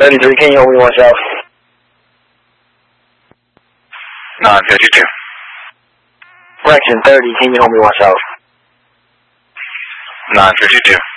33, can you hold me 1 south? 952. Fraction 30, can you hold me 1 south? 952.